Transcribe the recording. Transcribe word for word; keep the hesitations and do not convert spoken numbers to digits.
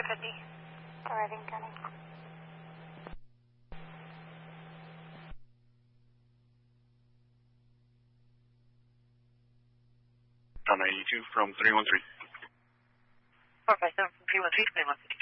fifty. Arriving, County. nine eighty-two from three one three. four five seven from three one three, three one three.